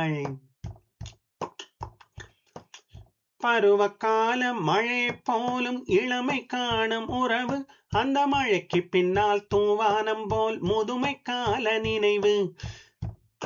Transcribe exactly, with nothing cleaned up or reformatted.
நினைவுகள். பருவகால மழை போலும் இளமை காணும் உறவு, அந்த மழைக்கு பின்னால் தூவானம் போல் முதுமை கால நினைவு.